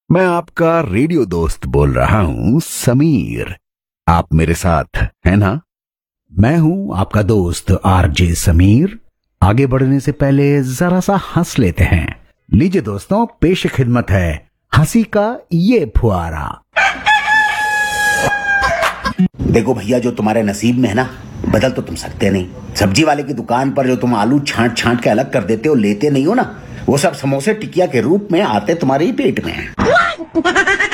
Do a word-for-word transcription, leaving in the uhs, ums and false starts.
मैं आपका रेडियो दोस्त बोल रहा हूँ समीर। आप मेरे साथ है ना? मैं हूँ आपका दोस्त आरजे समीर। आगे बढ़ने से पहले जरा सा हंस लेते हैं। लीजिए दोस्तों, पेश खिदमत है हंसी का ये फुहारा। देखो भैया, जो तुम्हारे नसीब में है ना, बदल तो तुम सकते नहीं। सब्जी वाले की दुकान पर जो तुम आलू छांट छांट के अलग कर देते हो, लेते नहीं हो ना, वो सब समोसे टिकिया के रूप में आते तुम्हारे ही पेट में है।